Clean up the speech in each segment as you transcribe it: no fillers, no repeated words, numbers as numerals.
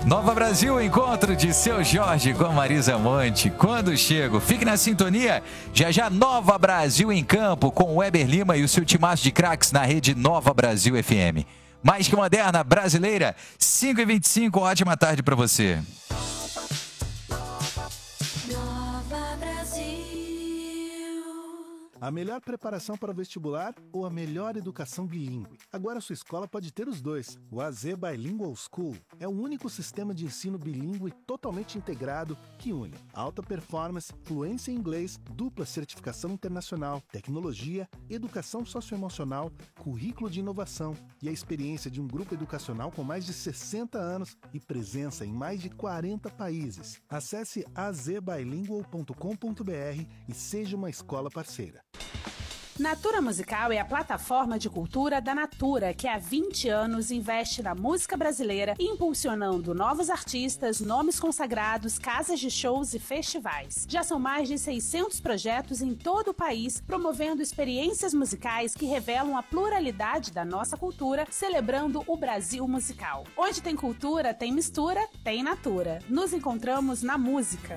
Nova Brasil, encontro de Seu Jorge com Marisa Monte. Quando chego, fique na sintonia. Já já Nova Brasil em campo com o Weber Lima e o seu timaço de craques na rede Nova Brasil FM. Mais que moderna, brasileira, 5h25, ótima tarde para você. A melhor preparação para o vestibular ou a melhor educação bilíngue? Agora a sua escola pode ter os dois. O AZ Bilingual School é o único sistema de ensino bilíngue totalmente integrado que une alta performance, fluência em inglês, dupla certificação internacional, tecnologia, educação socioemocional, currículo de inovação e a experiência de um grupo educacional com mais de 60 anos e presença em mais de 40 países. Acesse azbilingual.com.br e seja uma escola parceira. Natura Musical é a plataforma de cultura da Natura, que há 20 anos investe na música brasileira, impulsionando novos artistas, nomes consagrados, casas de shows e festivais. Já são mais de 600 projetos em todo o país, promovendo experiências musicais que revelam a pluralidade da nossa cultura, celebrando o Brasil musical. Onde tem cultura, tem mistura, tem Natura. Nos encontramos na música.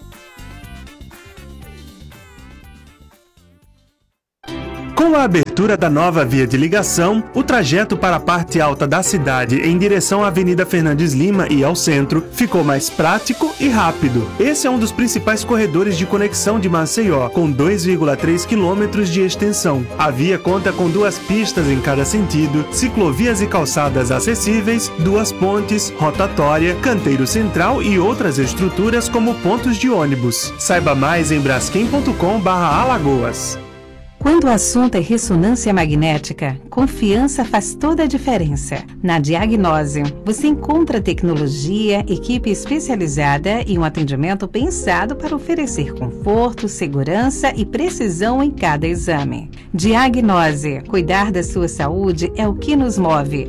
Com a abertura da nova via de ligação, o trajeto para a parte alta da cidade em direção à Avenida Fernandes Lima e ao centro ficou mais prático e rápido. Esse é um dos principais corredores de conexão de Maceió, com 2,3 quilômetros de extensão. A via conta com 2 pistas em cada sentido, ciclovias e calçadas acessíveis, 2 pontes, rotatória, canteiro central e outras estruturas como pontos de ônibus. Saiba mais em braskem.com/Alagoas. Quando o assunto é ressonância magnética, confiança faz toda a diferença. Na Diagnósio, você encontra tecnologia, equipe especializada e um atendimento pensado para oferecer conforto, segurança e precisão em cada exame. Diagnósio, cuidar da sua saúde é o que nos move.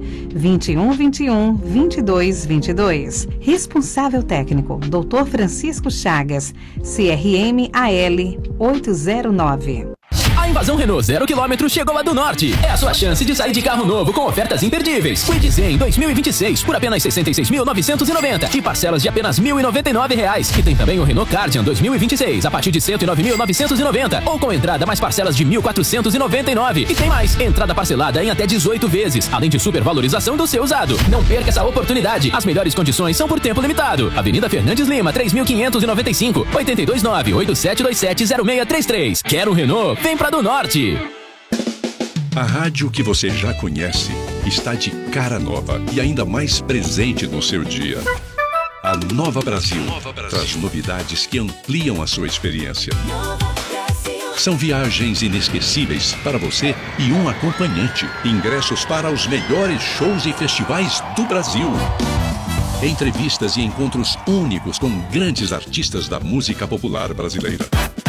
2121-2222. Responsável técnico, Dr. Francisco Chagas, CRM AL 809. A invasão Renault 0 km chegou a do Norte. É a sua chance de sair de carro novo com ofertas imperdíveis. Kwid Zen 2026 por apenas R$ 66.990 e parcelas de apenas R$ 1.099. E tem também o Renault Kardian 2026 a partir de R$ 109.990 ou com entrada mais parcelas de R$ 1.499. E tem mais, entrada parcelada em até 18 vezes, além de supervalorização do seu usado. Não perca essa oportunidade. As melhores condições são por tempo limitado. Avenida Fernandes Lima, 3.595, 829-8727-0633. Quer um Renault? Vem pra do Norte. A rádio que você já conhece está de cara nova e ainda mais presente no seu dia. A Nova Brasil traz novidades que ampliam a sua experiência. São viagens inesquecíveis para você e um acompanhante. Ingressos para os melhores shows e festivais do Brasil. Entrevistas e encontros únicos com grandes artistas da música popular brasileira.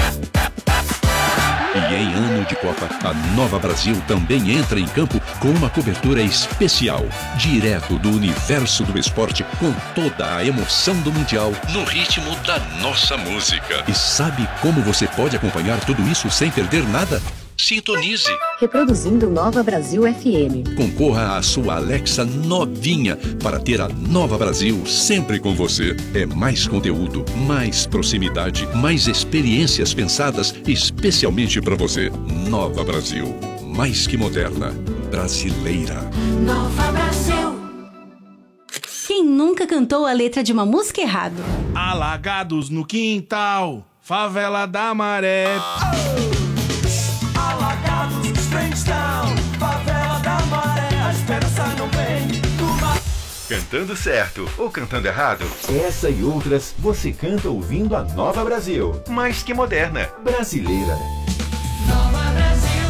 E em ano de Copa, a Nova Brasil também entra em campo com uma cobertura especial, direto do universo do esporte, com toda a emoção do Mundial, no ritmo da nossa música. E sabe como você pode acompanhar tudo isso sem perder nada? Sintonize. Reproduzindo Nova Brasil FM. Concorra à sua Alexa novinha para ter a Nova Brasil sempre com você. É mais conteúdo, mais proximidade, mais experiências pensadas especialmente para você. Nova Brasil. Mais que moderna. Brasileira. Nova Brasil. Quem nunca cantou a letra de uma música errado? Alagados no quintal, favela da Maré. Favela da Maré, a esperança não vem do mar. Cantando certo ou cantando errado? Essa e outras você canta ouvindo a Nova Brasil. Mais que moderna. Brasileira. Nova Brasil.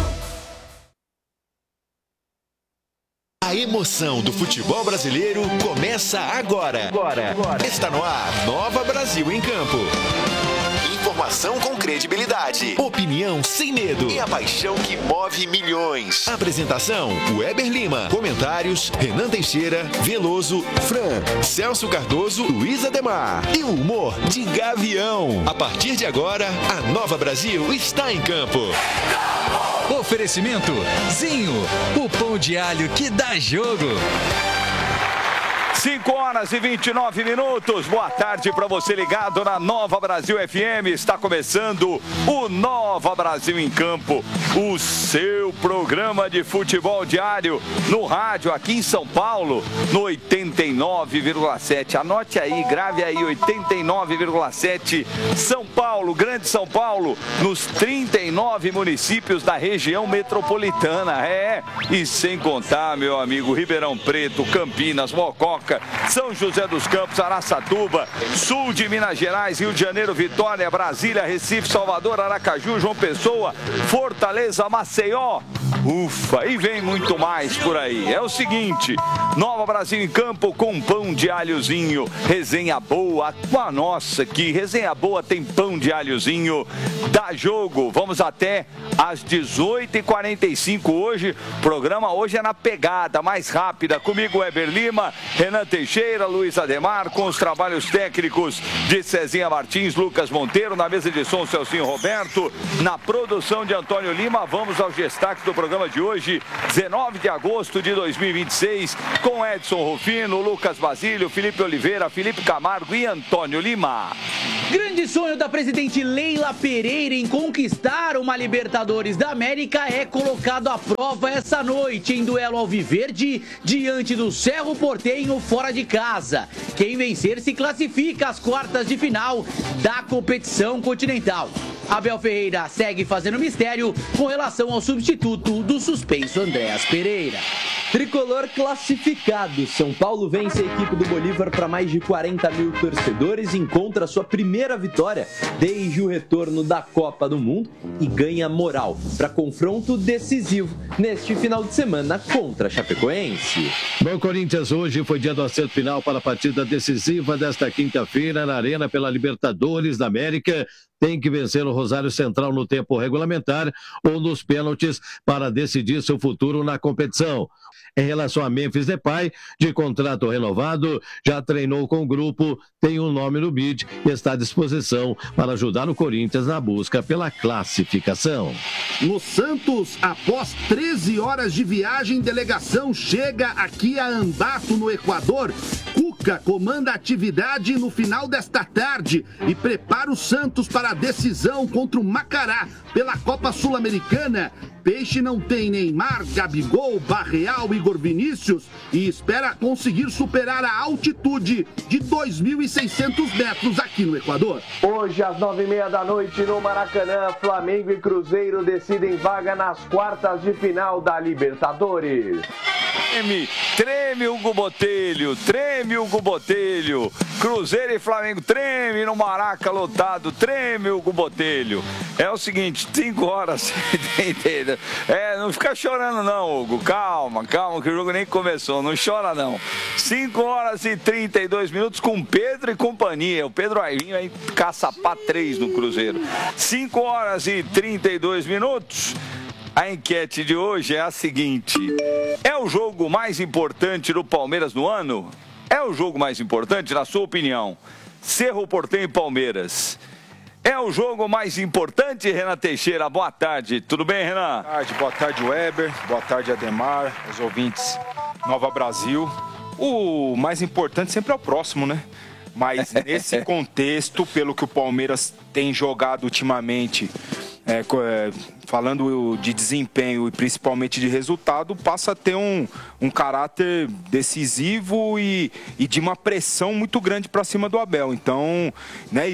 A emoção do futebol brasileiro começa agora. Está no ar Nova Brasil em Campo. Informação com credibilidade, opinião sem medo e a paixão que move milhões. Apresentação: Weber Lima. Comentários: Renan Teixeira, Veloso, Fran, Celso Cardoso, Luiz Ademar. E o humor de Gavião. A partir de agora, a Nova Brasil está em campo. Oferecimento Zinho, o pão de alho que dá jogo. 5 horas e 29 minutos. Boa tarde para você ligado na Nova Brasil FM. Está começando o Nova Brasil em Campo, o seu programa de futebol diário no rádio aqui em São Paulo, no 89,7. Anote aí, grave aí, 89,7 São Paulo, Grande São Paulo, nos 39 municípios da região metropolitana. E sem contar, meu amigo, Ribeirão Preto, Campinas, Mococa, São José dos Campos, Araçatuba, sul de Minas Gerais, Rio de Janeiro, Vitória, Brasília, Recife, Salvador, Aracaju, João Pessoa, Fortaleza, Maceió. Ufa, e vem muito mais por aí. É o seguinte, Nova Brasil em Campo com pão de alhozinho, resenha boa. Nossa, que resenha boa, tem pão de alhozinho. Dá jogo, vamos até às 18h45 hoje. O programa hoje é na pegada, mais rápida. Comigo, Weber Lima, Renan Teixeira, Luiz Ademar, com os trabalhos técnicos de Cezinha Martins, Lucas Monteiro, na mesa de som, Celcinho Roberto, na produção de Antônio Lima. Vamos aos destaques do programa de hoje, 19 de agosto de 2026, com Edson Rufino, Lucas Basílio, Felipe Oliveira, Felipe Camargo e Antônio Lima. Grande sonho da presidente Leila Pereira em conquistar uma Libertadores da América é colocado à prova essa noite em duelo alviverde diante do Cerro Porteño fora de casa. Quem vencer se classifica às quartas de final da competição continental. Abel Ferreira segue fazendo mistério com relação ao substituto do suspenso Andréas Pereira. Tricolor classificado. São Paulo vence a equipe do Bolívar para mais de 40 mil torcedores, encontra sua primeira vitória desde o retorno da Copa do Mundo e ganha moral para confronto decisivo neste final de semana contra a Chapecoense. No Corinthians, hoje foi dia do acerto final para a partida decisiva desta quinta-feira na Arena pela Libertadores da América. Tem que vencer o Rosário Central no tempo regulamentar ou nos pênaltis para decidir seu futuro na competição. Em relação a Memphis Depay, de contrato renovado, já treinou com o grupo, tem um nome no bid e está à disposição para ajudar o Corinthians na busca pela classificação. No Santos, após 13 horas de viagem, delegação chega aqui a Ambato, no Equador. Cuca comanda a atividade no final desta tarde e prepara o Santos para a decisão contra o Macará pela Copa Sul-Americana. Peixe não tem Neymar, Gabigol, Barreal, Igor Vinícius e espera conseguir superar a altitude de 2.600 metros aqui no Equador. Hoje, às 9h30 da noite, no Maracanã, Flamengo e Cruzeiro decidem vaga nas quartas de final da Libertadores. Treme Hugo Botelho, treme Hugo Botelho. Cruzeiro e Flamengo treme no Maraca lotado, treme Hugo Botelho. É o seguinte, 5 horas, não fica chorando não, Hugo, calma, que o jogo nem começou, não chora não. 5 horas e 32 minutos com Pedro e companhia, o Pedro Airinho vai caçapar 3 no Cruzeiro. 5 horas e 32 minutos. A enquete de hoje é a seguinte: é o jogo mais importante do Palmeiras no ano? É o jogo mais importante, na sua opinião? Cerro Porteño e Palmeiras. É o jogo mais importante, Renan Teixeira? Boa tarde. Tudo bem, Renan? Boa tarde, Weber. Boa tarde, Ademar, os ouvintes Nova Brasil. O mais importante sempre é o próximo, né? Mas nesse contexto, pelo que o Palmeiras tem jogado ultimamente, falando de desempenho e principalmente de resultado, passa a ter um caráter decisivo e de uma pressão muito grande para cima do Abel. Então, né,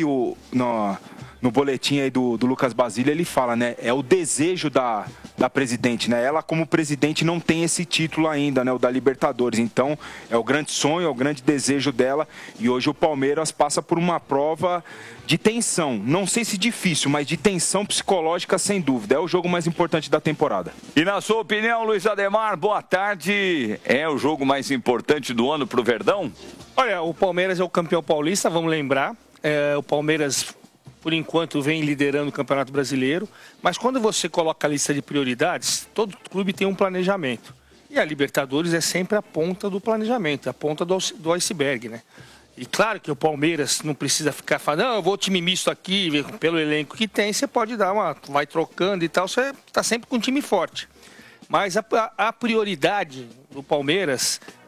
no boletim aí do Lucas Basílio, ele fala, né, é o desejo da presidente, né? Ela, como presidente, não tem esse título ainda, né, o da Libertadores. Então, é o grande sonho, é o grande desejo dela. E hoje o Palmeiras passa por uma prova de tensão. Não sei se difícil, mas de tensão psicológica, sem dúvida. É o jogo mais importante da temporada. E na sua opinião, Luiz Ademar, boa tarde. É o jogo mais importante do ano pro Verdão? Olha, o Palmeiras é o campeão paulista, vamos lembrar. O Palmeiras, por enquanto, vem liderando o Campeonato Brasileiro, mas quando você coloca a lista de prioridades, todo clube tem um planejamento. E a Libertadores é sempre a ponta do planejamento, a ponta do iceberg, né? E claro que o Palmeiras não precisa ficar falando, não, eu vou time misto aqui, pelo elenco que tem, você pode vai trocando e tal, você está sempre com um time forte. Mas a prioridade do Palmeiras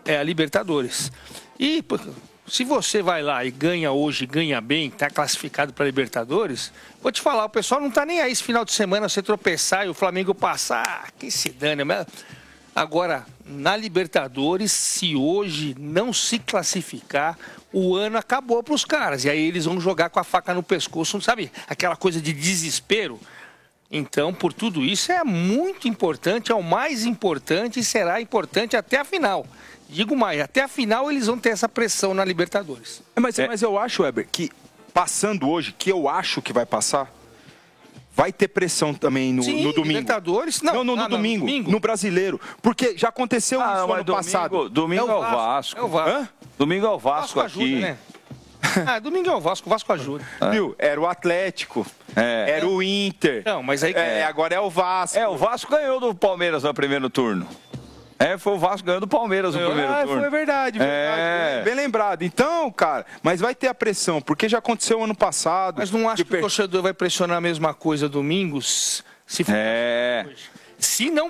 é a Libertadores. E se você vai lá e ganha hoje, ganha bem, está classificado para a Libertadores, vou te falar, o pessoal não está nem aí esse final de semana você tropeçar e o Flamengo passar, que se dane. Agora, na Libertadores, se hoje não se classificar, o ano acabou para os caras. E aí eles vão jogar com a faca no pescoço, sabe? Aquela coisa de desespero. Então, por tudo isso, é muito importante, é o mais importante e será importante até a final. Digo mais, até a final eles vão ter essa pressão na Libertadores. Mas eu acho, Weber, que passando hoje, que eu acho que vai passar, vai ter pressão também no domingo. Libertadores? Não, no domingo, no brasileiro. Porque já aconteceu isso no ano passado. Domingo é o Vasco. É o Vasco. Hã? Domingo é o Vasco aqui. Ajuda, né? Domingo é o Vasco ajuda. Viu? Era o Atlético, era o Inter. Não, mas aí... agora é o Vasco. O Vasco ganhou do Palmeiras no primeiro turno. Foi o Vasco ganhando do Palmeiras no primeiro turno. Foi verdade. Bem lembrado. Então, cara, mas vai ter a pressão, porque já aconteceu ano passado. Mas não acho que o torcedor vai pressionar a mesma coisa domingos, se for hoje. Se não...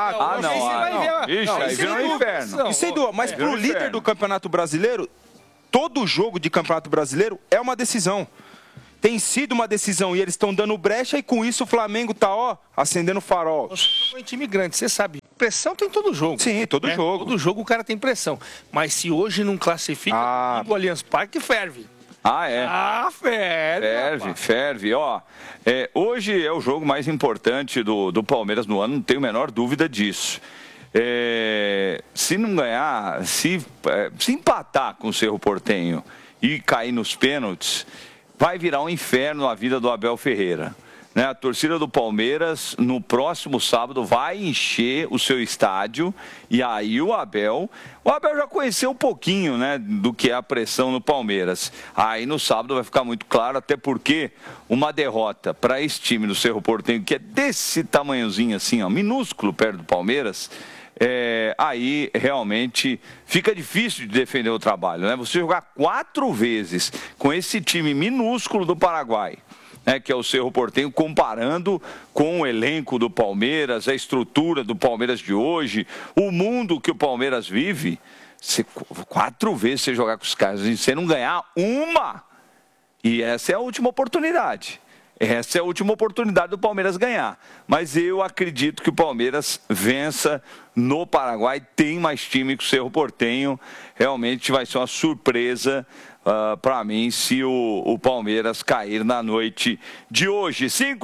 Aí vira um inferno. E sem dúvida, mas pro líder do Campeonato Brasileiro, todo jogo de Campeonato Brasileiro é uma decisão. Tem sido uma decisão e eles estão dando brecha e com isso o Flamengo tá, acendendo farol. É um time grande, você sabe. Pressão tem todo jogo. Sim, todo jogo. Todo jogo o cara tem pressão. Mas se hoje não classifica, o Allianz Parque ferve. Ferve. Hoje é o jogo mais importante do Palmeiras no ano, não tenho a menor dúvida disso. Se não ganhar, se empatar com o Cerro Porteño e cair nos pênaltis, vai virar um inferno a vida do Abel Ferreira. A torcida do Palmeiras, no próximo sábado, vai encher o seu estádio e aí o Abel já conheceu um pouquinho, do que é a pressão no Palmeiras. Aí no sábado vai ficar muito claro, até porque uma derrota para esse time do Cerro Porteño, que é desse tamanhozinho assim, minúsculo perto do Palmeiras, aí realmente fica difícil de defender o trabalho. Você jogar 4 vezes com esse time minúsculo do Paraguai, que é o Cerro Porteño, comparando com o elenco do Palmeiras, a estrutura do Palmeiras de hoje, o mundo que o Palmeiras vive, 4 vezes você jogar com os caras e você não ganhar uma, e essa é a última oportunidade. Essa é a última oportunidade do Palmeiras ganhar. Mas eu acredito que o Palmeiras vença no Paraguai. Tem mais time que o Cerro Porteño. Realmente vai ser uma surpresa para mim se o Palmeiras cair na noite de hoje.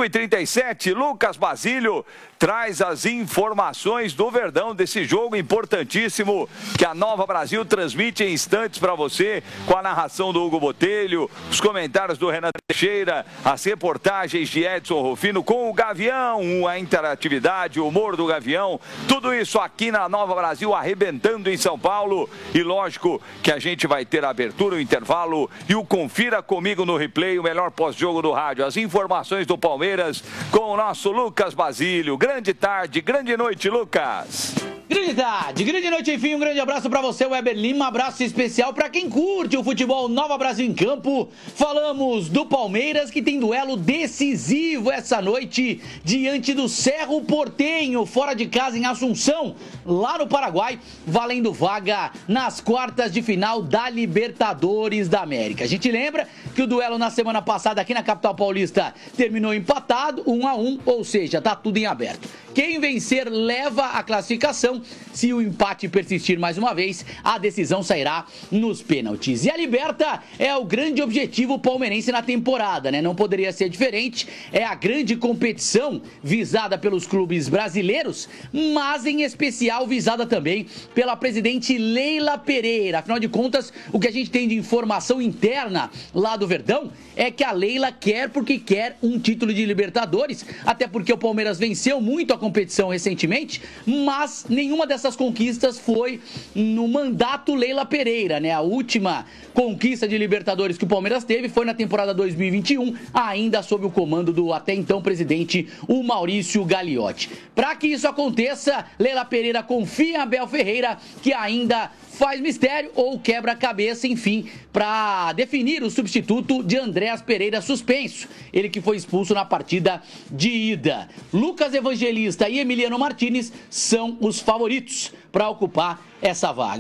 5h37, Lucas Basílio traz as informações do Verdão desse jogo importantíssimo que a Nova Brasil transmite em instantes para você, com a narração do Hugo Botelho, os comentários do Renan Teixeira, as reportagens de Edson Rufino com o Gavião, a interatividade, o humor do Gavião, tudo isso aqui na Nova Brasil, arrebentando em São Paulo. E lógico que a gente vai ter a abertura, o intervalo e o Confira Comigo no Replay, o melhor pós-jogo do rádio. As informações do Palmeiras com o nosso Lucas Basílio. Grande tarde, grande noite, Lucas. Grande tarde, grande noite, enfim, um grande abraço pra você, Weber Lima, abraço especial pra quem curte o futebol Nova Brasil em Campo. Falamos do Palmeiras, que tem duelo decisivo essa noite diante do Cerro Porteño, fora de casa em Assunção, lá no Paraguai, valendo vaga nas quartas de final da Libertadores da América. A gente lembra que o duelo na semana passada aqui na capital paulista terminou empatado, 1-1, ou seja, tá tudo em aberto. Quem vencer leva a classificação. Se o empate persistir mais uma vez, a decisão sairá nos pênaltis. E a Liberta é o grande objetivo palmeirense na temporada, Não poderia ser diferente. É a grande competição visada pelos clubes brasileiros, mas em especial visada também pela presidente Leila Pereira. Afinal de contas, o que a gente tem de informação interna lá do Verdão é que a Leila quer porque quer um título de Libertadores, até porque o Palmeiras venceu muito a competição recentemente, mas nenhuma dessas conquistas foi no mandato Leila Pereira, A última conquista de Libertadores que o Palmeiras teve foi na temporada 2021, ainda sob o comando do até então presidente, o Maurício Gagliotti. Para que isso aconteça, Leila Pereira confia em Abel Ferreira, que ainda faz mistério ou quebra-cabeça, enfim, para definir o substituto de Andréas Pereira suspenso, ele que foi expulso na partida de ida. Lucas Evangelista e Emiliano Martinez são os favoritos para ocupar essa vaga.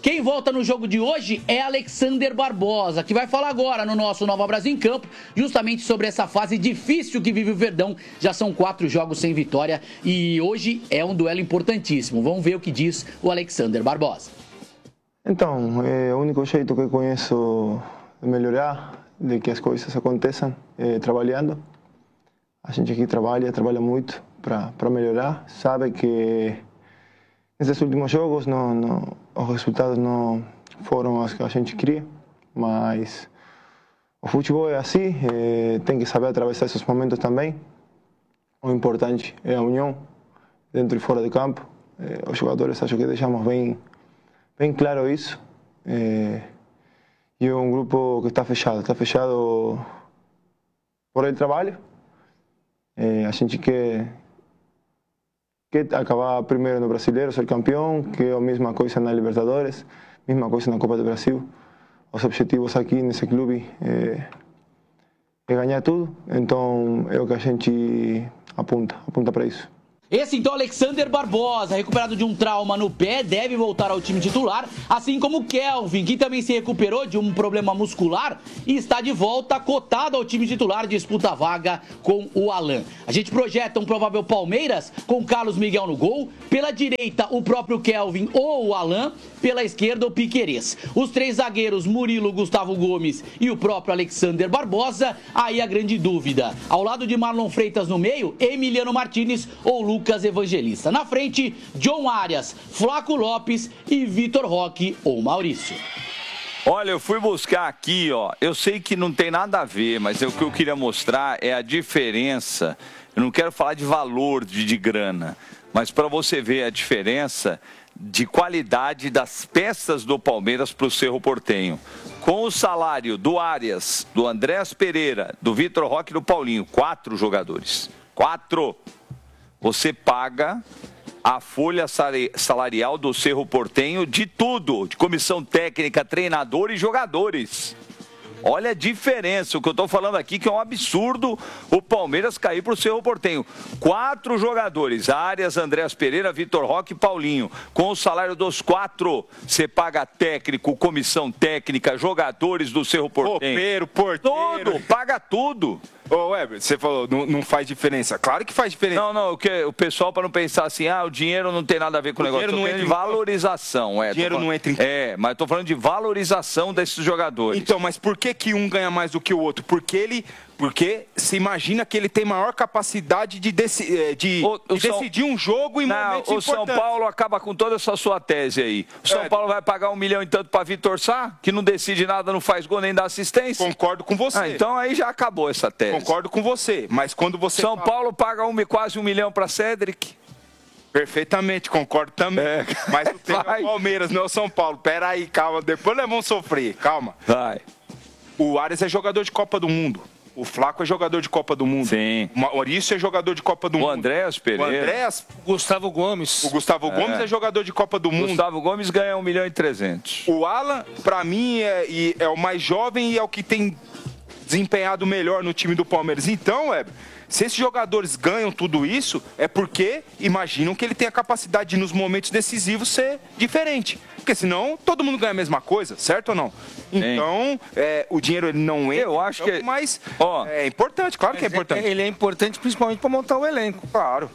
Quem volta no jogo de hoje é Alexander Barbosa, que vai falar agora no nosso Nova Brasil em Campo, justamente sobre essa fase difícil que vive o Verdão. Já são 4 jogos sem vitória e hoje é um duelo importantíssimo. Vamos ver o que diz o Alexander Barbosa. Então, o único jeito que conheço de melhorar, de que as coisas aconteçam, é trabalhando. A gente aqui trabalha muito para melhorar. Sabe que nesses últimos jogos os resultados não foram os que a gente queria, mas o futebol é assim, tem que saber atravessar esses momentos também. O importante é a união dentro e fora de campo. Os jogadores acho que deixamos bem claro isso. E é um grupo que está fechado por el trabalho. A gente quer acabar primeiro no Brasileiro, ser campeão, que é a mesma coisa na Libertadores, mesma coisa na Copa do Brasil. Os objetivos aqui nesse clube é ganhar tudo, então é o que a gente apunta para isso. Esse então Alexander Barbosa, recuperado de um trauma no pé, deve voltar ao time titular, assim como Kelvin, que também se recuperou de um problema muscular e está de volta, cotado ao time titular, disputa a vaga com o Alan. A gente projeta um provável Palmeiras com Carlos Miguel no gol, pela direita o próprio Kelvin ou o Alan, pela esquerda o Piquerez. Os 3 zagueiros, Murilo, Gustavo Gomes e o próprio Alexander Barbosa, aí a grande dúvida. Ao lado de Marlon Freitas no meio, Emiliano Martinez ou Lucas Evangelista. Na frente, John Arias, Flaco Lopes e Vitor Roque ou Maurício. Olha, eu fui buscar aqui, ó. Eu sei que não tem nada a ver, mas o que eu queria mostrar é a diferença. Eu não quero falar de valor de grana, mas para você ver a diferença de qualidade das peças do Palmeiras para o Cerro Porteño. Com o salário do Arias, do Andrés Pereira, do Vitor Roque e do Paulinho, 4 jogadores. 4. Você paga a folha salarial do Cerro Porteño de tudo, de comissão técnica, treinador e jogadores. Olha a diferença, o que eu estou falando aqui que é um absurdo o Palmeiras cair para o Cerro Porteño. 4 jogadores, Arias, Andrés Pereira, Vitor Roque e Paulinho. Com o salário dos 4, você paga técnico, comissão técnica, jogadores do Cerro Porteño. Porteiro. Tudo, paga tudo. Ô, Weber, você falou, não faz diferença. Claro que faz diferença. Não, o pessoal para não pensar assim, o dinheiro não tem nada a ver com o negócio. Não entra de valorização. O dinheiro não entra em... mas eu tô falando de valorização desses jogadores. Então, mas por que um ganha mais do que o outro? Porque se imagina que ele tem maior capacidade de decidir um jogo em momentos importantes. O São Paulo acaba com toda essa sua tese aí. O São Paulo vai pagar 1 milhão e tanto para Vitor Sá, que não decide nada, não faz gol nem dá assistência? Concordo com você. Então aí já acabou essa tese. Concordo com você, mas quando você... São Paulo paga quase 1 milhão para Cédric. Perfeitamente, concordo também. Mas o tema é o Palmeiras, não é o São Paulo. Pera aí, calma, depois nós vamos sofrer, calma. Vai. O Arias é jogador de Copa do Mundo. O Flaco é jogador de Copa do Mundo. Sim. O Maurício é jogador de Copa do Mundo. O Andrés Pereira. O Andrés. Gustavo Gomes. O Gustavo Gomes é jogador de Copa do Mundo. Gustavo Gomes ganha 1 milhão e 300. O Alan, pra mim, é o mais jovem e é o que tem desempenhado melhor no time do Palmeiras. Então, se esses jogadores ganham tudo isso, é porque imaginam que ele tem a capacidade de, nos momentos decisivos, ser diferente. Porque senão, todo mundo ganha a mesma coisa, certo ou não? Então, o dinheiro ele não entra. Eu acho que... Mas é importante, claro que é importante. Ele é importante principalmente para montar o elenco. Claro.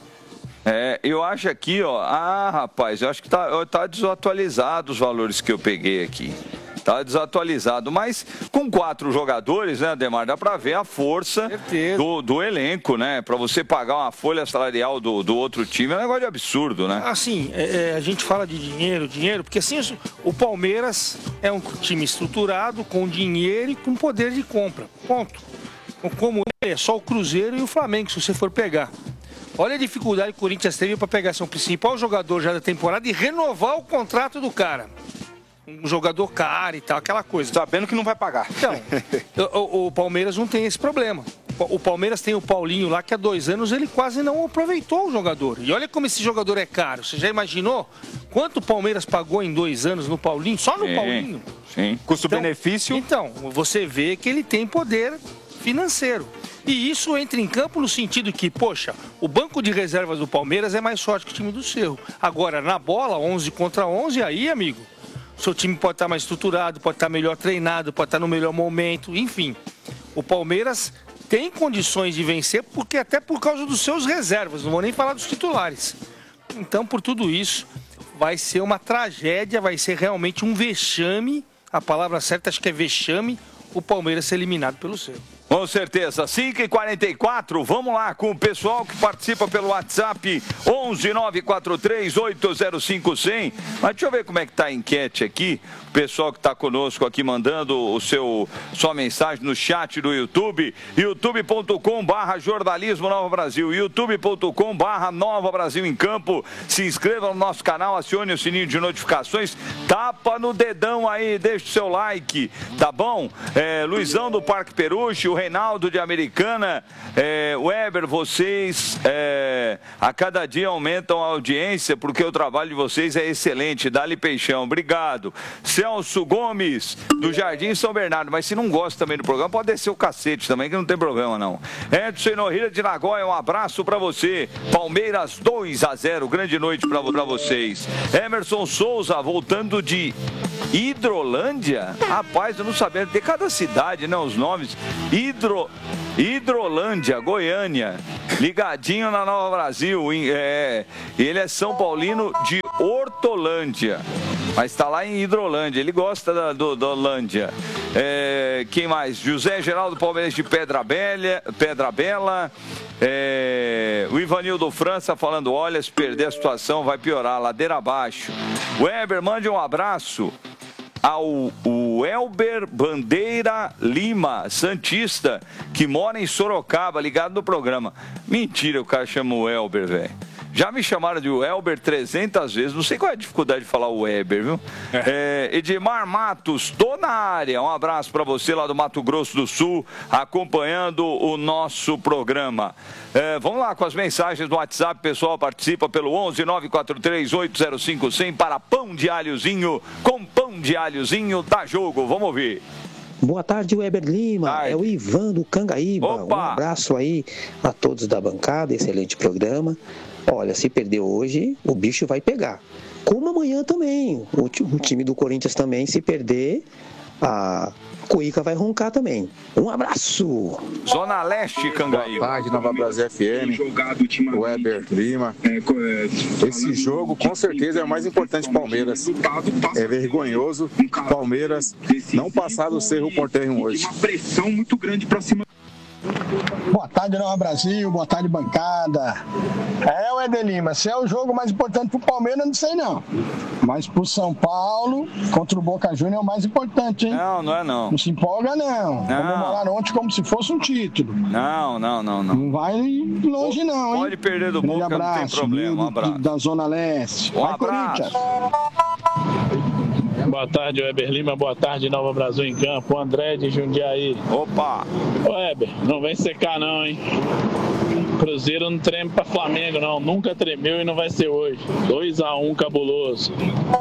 Eu acho aqui, rapaz, eu acho que tá desatualizado os valores que eu peguei aqui. Tá desatualizado, mas com 4 jogadores, né, Ademar, dá pra ver a força do elenco, né? Pra você pagar uma folha salarial do outro time é um negócio de absurdo, né? Assim, a gente fala de dinheiro, porque assim, o Palmeiras é um time estruturado, com dinheiro e com poder de compra, ponto. Como é só o Cruzeiro e o Flamengo, se você for pegar. Olha a dificuldade que o Corinthians teve para pegar seu principal jogador já da temporada e renovar o contrato do cara. Um jogador caro e tal, aquela coisa. Sabendo que não vai pagar. Então, o Palmeiras não tem esse problema. O Palmeiras tem o Paulinho lá, que há 2 anos ele quase não aproveitou o jogador. E olha como esse jogador é caro. Você já imaginou quanto o Palmeiras pagou em 2 anos no Paulinho? Só no Paulinho? Sim. Custo-benefício? Então, você vê que ele tem poder financeiro. E isso entra em campo no sentido que, poxa, o banco de reservas do Palmeiras é mais forte que o time do Cerro. Agora, na bola, 11 contra 11, aí, amigo, seu time pode estar mais estruturado, pode estar melhor treinado, pode estar no melhor momento, enfim. O Palmeiras tem condições de vencer, porque até por causa dos seus reservas, não vou nem falar dos titulares. Então, por tudo isso, vai ser uma tragédia, vai ser realmente um vexame, a palavra certa acho que é vexame, o Palmeiras ser eliminado pelo Cerro. Com certeza, 5h44, vamos lá com o pessoal que participa pelo WhatsApp 11943805100. Mas deixa eu ver como é que tá a enquete aqui, o pessoal que está conosco aqui mandando sua mensagem no chat do YouTube, youtube.com/jornalismo Nova Brasil, youtube.com/Nova Brasil em Campo. Se inscreva no nosso canal, acione o sininho de notificações, tapa no dedão aí, deixa o seu like, tá bom? Luizão do Parque Peruche, o Reinaldo de Americana, Weber, vocês a cada dia aumentam a audiência porque o trabalho de vocês é excelente. Dá-lhe Peixão, obrigado. Celso Gomes, do Jardim São Bernardo, mas se não gosta também do programa, pode descer o cacete também, que não tem problema não. Edson Nohira de Nagoya, um abraço pra você. Palmeiras 2-0, grande noite pra vocês. Emerson Souza, voltando de Hidrolândia? Rapaz, eu não sabia, tem cada cidade, né, os nomes. Hidrolândia, Goiânia, ligadinho na Nova Brasil, ele é São Paulino de Hortolândia, mas está lá em Hidrolândia, ele gosta da Holândia. Quem mais? José Geraldo Palmeiras de Pedra Bela, o Ivanildo França falando, olha, se perder a situação vai piorar, ladeira abaixo. Weber, mande um abraço ao Elber Bandeira Lima, santista, que mora em Sorocaba, ligado no programa. Mentira, o cara chama o Elber, velho. Já me chamaram de Elber 300 vezes, não sei qual é a dificuldade de falar o Weber, viu? Edmar Matos, tô na área, um abraço pra você lá do Mato Grosso do Sul, acompanhando o nosso programa. Vamos lá com as mensagens do WhatsApp, pessoal, participa pelo 11-943-805-100 para pão de alhozinho, com pão de alhozinho dá jogo, vamos ouvir. Boa tarde, Weber Lima, é o Ivan do Cangaíba. Opa. Um abraço aí a todos da bancada, excelente programa. Olha, se perder hoje, o bicho vai pegar. Como amanhã também, o time do Corinthians também, se perder, a Cuíca vai roncar também. Um abraço! Zona Leste, Cangaíba. Boa tarde, Nova Brasil FM, Weber Lima. Esse jogo, com certeza, é o mais importante do Palmeiras. É vergonhoso Palmeiras não passar do Cerro Porteño hoje. Uma pressão muito grande para cima. Boa tarde, Nova Brasil, boa tarde, bancada. O Eder Lima, se é o jogo mais importante pro Palmeiras, não sei não. Mas pro São Paulo, contra o Boca Juniors, é o mais importante, hein? Não é não. Não se empolga, não. Comemoraram ontem como se fosse um título. Não. Não vai longe, não, hein? Pode perder do Boca, não tem problema. Um abraço. Da Zona Leste. Um vai, abraço. Corinthians. Boa tarde, Weber Lima. Boa tarde, Nova Brasil em Campo. André de Jundiaí. Opa! Weber, não vem secar não, hein? Cruzeiro não treme pra Flamengo, não. Nunca tremeu e não vai ser hoje. 2-1, cabuloso.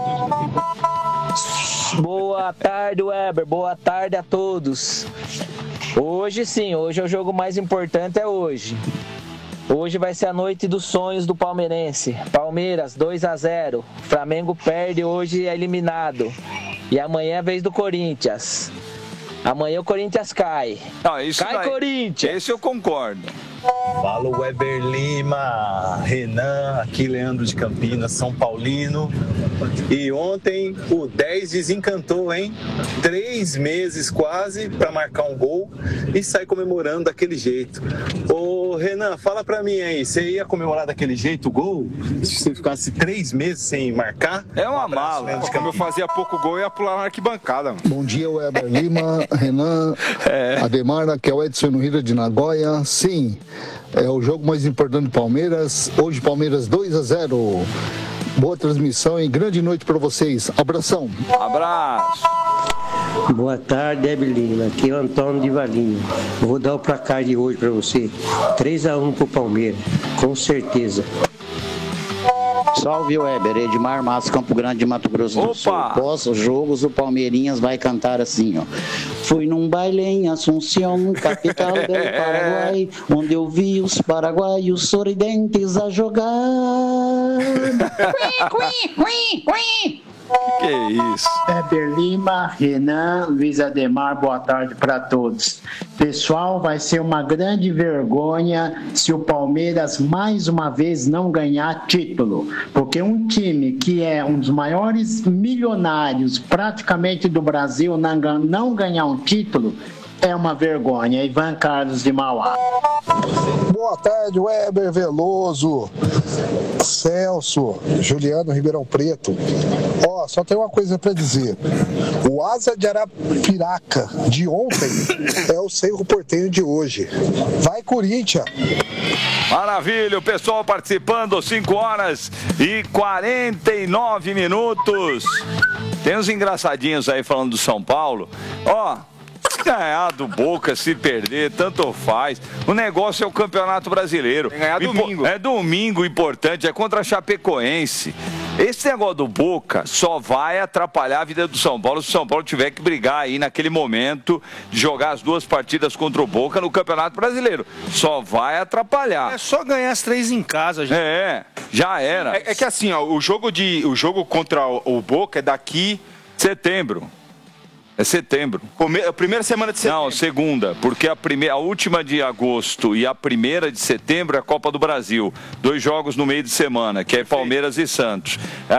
Boa tarde, Weber. Boa tarde a todos. Hoje sim, hoje é o jogo mais importante, é hoje. Hoje vai ser a noite dos sonhos do palmeirense. Palmeiras 2-0. Flamengo perde, hoje é eliminado. E amanhã é a vez do Corinthians. Amanhã o Corinthians cai. Corinthians! Esse eu concordo. Fala, Weber Lima, Renan, aqui Leandro de Campinas, São Paulino. E ontem o 10 desencantou, hein? 3 meses quase para marcar um gol e sai comemorando daquele jeito. Ô Renan, fala pra mim aí, você ia comemorar daquele jeito o gol? Se você ficasse 3 meses sem marcar? É uma mala. Como eu fazia pouco gol, eu ia pular na arquibancada. Mano. Bom dia, Weber Lima, Renan, Ademar, que é o Edson Nohira de Nagoya. Sim, é o jogo mais importante do Palmeiras. Hoje, Palmeiras 2-0. Boa transmissão e grande noite para vocês. Abração. Abraço. Boa tarde, Weber Lima. Aqui é o Antônio de Valinho. Vou dar o placar de hoje para você. 3-1 pro Palmeiras, com certeza. Salve, Weber. Edmar Matos, Campo Grande, Mato Grosso do Sul. Pós-jogos, o Palmeirinhas vai cantar assim, ó. Fui num baile em Assunção, capital do Paraguai, onde eu vi os paraguaios sorridentes a jogar. Que é isso? Weber Lima, Renan, Luiz Ademar, boa tarde para todos. Pessoal, vai ser uma grande vergonha se o Palmeiras mais uma vez não ganhar título, porque um time que é um dos maiores milionários praticamente do Brasil não ganhar um título é uma vergonha. Ivan Carlos de Mauá. Boa tarde, Weber Veloso, Celso, Juliano Ribeirão Preto. Ó, só tem uma coisa pra dizer. O Asa de Arapiraca de ontem é o Cerro Porteño de hoje. Vai, Corinthians! Maravilha, o pessoal participando, 5 horas e 49 minutos. Tem uns engraçadinhos aí falando do São Paulo. Ó, ganhar do Boca, se perder, tanto faz. O negócio é o Campeonato Brasileiro. Tem que ganhar domingo. É domingo, importante, é contra a Chapecoense. Esse negócio do Boca só vai atrapalhar a vida do São Paulo se o São Paulo tiver que brigar aí naquele momento de jogar as 2 partidas contra o Boca no Campeonato Brasileiro. Só vai atrapalhar. É só ganhar as 3 em casa, gente. Já era. É que assim, ó, o jogo contra o Boca é daqui setembro. É setembro. A primeira semana de setembro. Não, segunda, porque a última de agosto e a primeira de setembro é a Copa do Brasil. 2 jogos no meio de semana, que é Palmeiras e Santos.